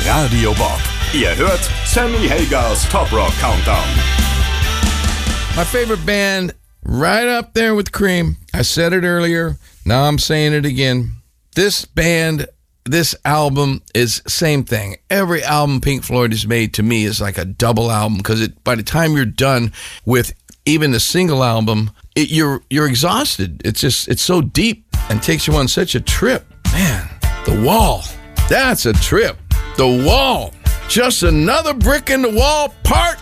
Radio Bob. Ihr hört Sammy Hagers Top Rock Countdown. My favorite band, right up there with Cream. I said it earlier. Now I'm saying it again. This band, this album is same thing. Every album Pink Floyd has made to me is like a double album because by the time you're done with even the single album, you're exhausted. It's so deep and takes you on such a trip. Man, The Wall. That's a trip. The Wall. Just another brick in the wall, part